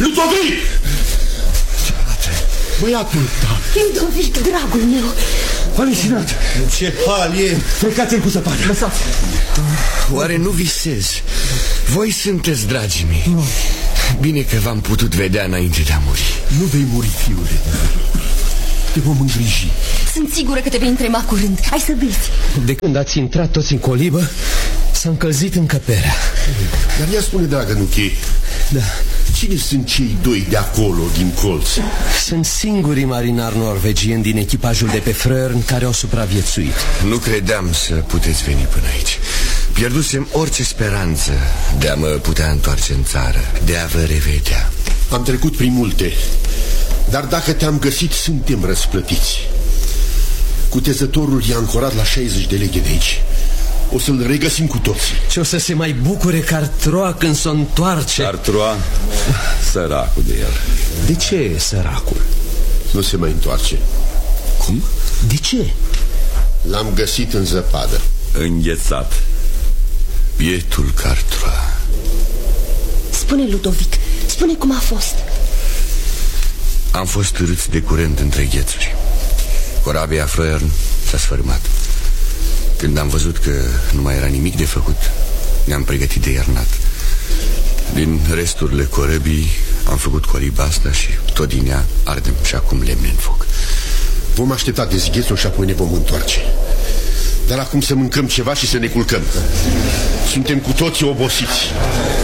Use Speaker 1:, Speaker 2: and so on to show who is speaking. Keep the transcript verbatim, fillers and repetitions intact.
Speaker 1: Ludovic! Băiatul tău.
Speaker 2: Ludovic, dragul meu.
Speaker 1: Halucinat.
Speaker 3: Ce hal e?
Speaker 1: Frecați-l cu zăpadă.
Speaker 2: Lăsați.
Speaker 4: Oare nu visez? Voi sunteți dragii mei. Bine că v-am putut vedea înainte de a muri.
Speaker 1: Nu vei muri, fiule. Te vom îngriji.
Speaker 2: Sunt sigură că te vei întrema curând. Hai să vezi.
Speaker 5: De când ați intrat toți în colibă, s-a încălzit încăperea.
Speaker 1: Dar ea spune, dragă Nuche,
Speaker 5: da.
Speaker 1: Cine sunt cei doi de acolo, din colț?
Speaker 5: Sunt singurii marinari norvegieni din echipajul de pe Frøern care au supraviețuit.
Speaker 4: Nu credeam să puteți veni până aici. Pierdusem orice speranță de a mă putea întoarce în țară, de a vă revedea.
Speaker 1: Am trecut prin multe, dar dacă te-am găsit, suntem răsplătiți. Cutezătorul e ancorat la șaizeci de leghe de aici. O să-l regăsim cu toții.
Speaker 5: Și o să se mai bucure Cartroa când s-o întoarce.
Speaker 3: Cartroa? Săracul de el.
Speaker 5: De ce e săracul?
Speaker 1: Nu se mai întoarce.
Speaker 5: Cum? De ce?
Speaker 1: L-am găsit în zăpadă.
Speaker 3: Înghețat.
Speaker 4: Bietul Cartroa.
Speaker 2: Spune, Ludovic, spune cum a fost.
Speaker 4: Am fost târâți de curent între ghețuri. Corabia Frøern s-a sfărâmat. Când am văzut că nu mai era nimic de făcut, ne-am pregătit de iernat. Din resturile corăbii am făcut coliba asta și tot din ea ardem și acum lemne în foc.
Speaker 1: Vom aștepta dezghețul și apoi ne vom întoarce. Dar acum să mâncăm ceva și să ne culcăm. Suntem cu toții obosiți.